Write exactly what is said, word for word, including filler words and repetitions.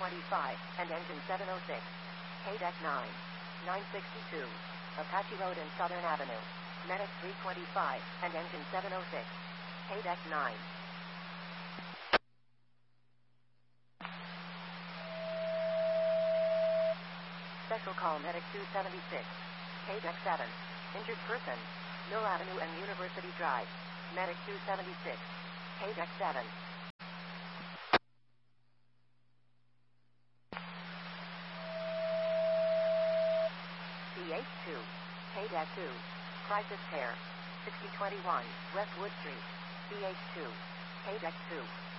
twenty-five, and engine seven oh six. K-Deck nine. nine sixty-two. Apache Road and Southern Avenue. Medic three twenty-five, and engine seven oh six. K-Deck nine. Special call Medic two seventy-six. K-Deck seven. Injured person. Mill Avenue and University Drive. Medic two seventy-six. K-Deck seven. C H two. K-Deck two. Crisis Care. sixty twenty-one, West Wood Street. C H two. K-Deck two.